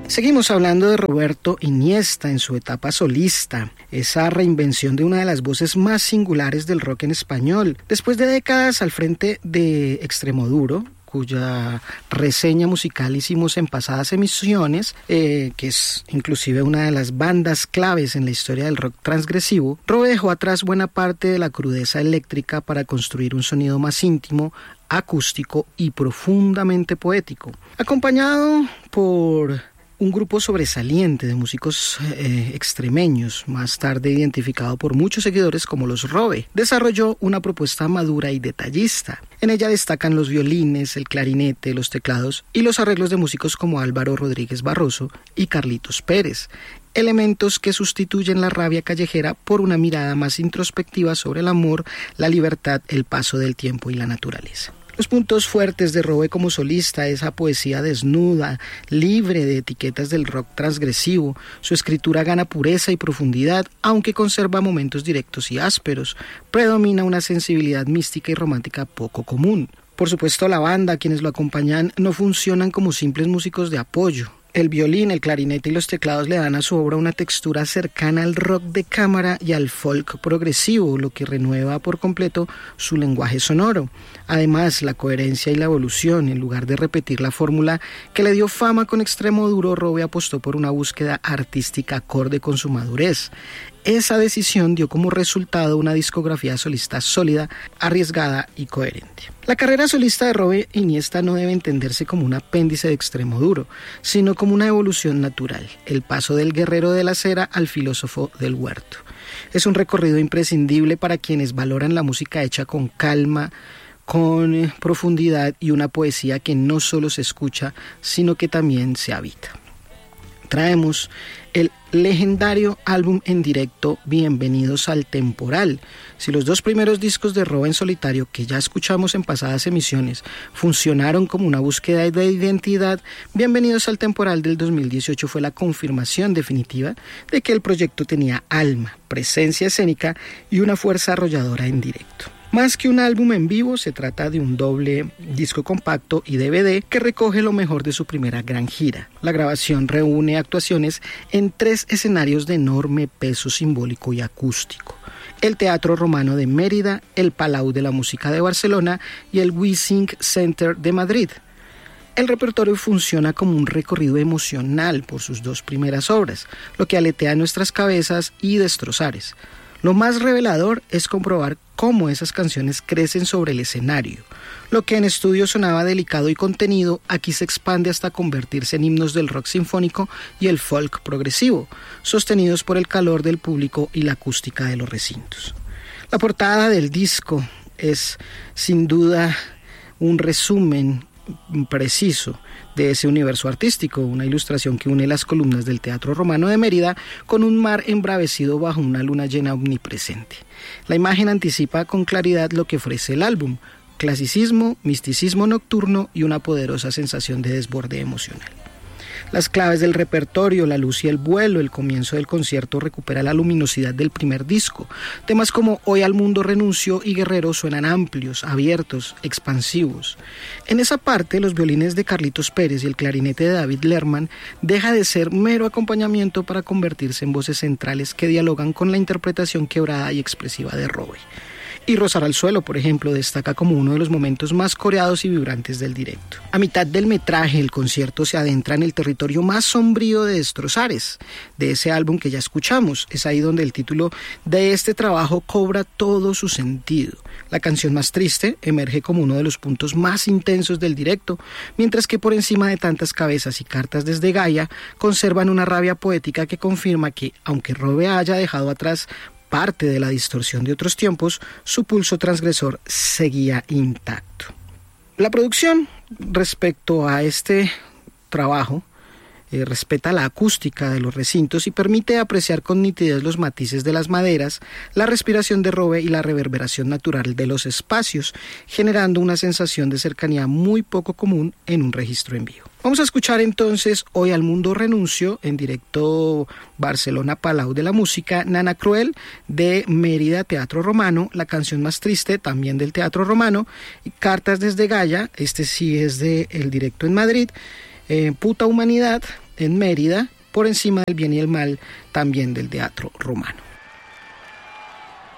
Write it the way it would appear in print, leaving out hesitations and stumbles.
Seguimos hablando de Roberto Iniesta en su etapa solista, esa reinvención de una de las voces más singulares del rock en español. Después de décadas al frente de Extremoduro, cuya reseña musical hicimos en pasadas emisiones, que es inclusive una de las bandas claves en la historia del rock transgresivo, Robe dejó atrás buena parte de la crudeza eléctrica para construir un sonido más íntimo, acústico y profundamente poético, acompañado por un grupo sobresaliente de músicos extremeños, más tarde identificado por muchos seguidores como los Robe. Desarrolló una propuesta madura y detallista. En ella destacan los violines, el clarinete, los teclados y los arreglos de músicos como Álvaro Rodríguez Barroso y Carlitos Pérez, elementos que sustituyen la rabia callejera por una mirada más introspectiva sobre el amor, la libertad, el paso del tiempo y la naturaleza. Los puntos fuertes de Robe como solista, esa poesía desnuda, libre de etiquetas del rock transgresivo. Su escritura gana pureza y profundidad, aunque conserva momentos directos y ásperos. Predomina una sensibilidad mística y romántica poco común. Por supuesto, la banda, quienes lo acompañan, no funcionan como simples músicos de apoyo. El violín, el clarinete y los teclados le dan a su obra una textura cercana al rock de cámara y al folk progresivo, lo que renueva por completo su lenguaje sonoro. Además, la coherencia y la evolución, en lugar de repetir la fórmula que le dio fama con Extremoduro, Robe apostó por una búsqueda artística acorde con su madurez. Esa decisión dio como resultado una discografía solista sólida, arriesgada y coherente. La carrera solista de Robe Iniesta no debe entenderse como un apéndice de Extremoduro, sino como una evolución natural, el paso del guerrero de la acera al filósofo del huerto. Es un recorrido imprescindible para quienes valoran la música hecha con calma, con profundidad y una poesía que no solo se escucha, sino que también se habita. Traemos el legendario álbum en directo Bienvenidos al Temporal. Si los dos primeros discos de Robe en solitario, que ya escuchamos en pasadas emisiones, funcionaron como una búsqueda de identidad, Bienvenidos al Temporal del 2018 fue la confirmación definitiva de que el proyecto tenía alma, presencia escénica y una fuerza arrolladora en directo. Más que un álbum en vivo, se trata de un doble disco compacto y DVD que recoge lo mejor de su primera gran gira. La grabación reúne actuaciones en 3 escenarios de enorme peso simbólico y acústico: el Teatro Romano de Mérida, el Palau de la Música de Barcelona y el Wissing Center de Madrid. El repertorio funciona como un recorrido emocional por sus 2 primeras obras, lo que aletea nuestras cabezas y destrozares. Lo más revelador es comprobar cómo esas canciones crecen sobre el escenario. Lo que en estudio sonaba delicado y contenido, aquí se expande hasta convertirse en himnos del rock sinfónico y el folk progresivo, sostenidos por el calor del público y la acústica de los recintos. La portada del disco es, sin duda, un resumen preciso de ese universo artístico, una ilustración que une las columnas del Teatro Romano de Mérida con un mar embravecido bajo una luna llena omnipresente. La imagen anticipa con claridad lo que ofrece el álbum: clasicismo, misticismo nocturno y una poderosa sensación de desborde emocional. Las claves del repertorio, la luz y el vuelo, el comienzo del concierto recupera la luminosidad del primer disco. Temas como Hoy al mundo renuncio y Guerrero suenan amplios, abiertos, expansivos. En esa parte, los violines de Carlitos Pérez y el clarinete de David Lerman deja de ser mero acompañamiento para convertirse en voces centrales que dialogan con la interpretación quebrada y expresiva de Robe. Y Rozar al suelo, por ejemplo, destaca como uno de los momentos más coreados y vibrantes del directo. A mitad del metraje, el concierto se adentra en el territorio más sombrío de Destrozares, de ese álbum que ya escuchamos. Es ahí donde el título de este trabajo cobra todo su sentido. La canción más triste emerge como uno de los puntos más intensos del directo, mientras que por encima de tantas cabezas y cartas desde Gaia, conservan una rabia poética que confirma que, aunque Robe haya dejado atrás parte de la distorsión de otros tiempos, su pulso transgresor seguía intacto. La producción respecto a este trabajo respeta la acústica de los recintos y permite apreciar con nitidez los matices de las maderas, la respiración de Robe y la reverberación natural de los espacios, generando una sensación de cercanía muy poco común en un registro en vivo. Vamos a escuchar entonces Hoy al mundo renuncio, en directo Barcelona Palau de la Música, Nana Cruel de Mérida Teatro Romano, la canción más triste también del Teatro Romano, y Cartas desde Gaia, este sí es del directo en Madrid, Puta Humanidad en Mérida, por encima del bien y el mal, también del teatro romano.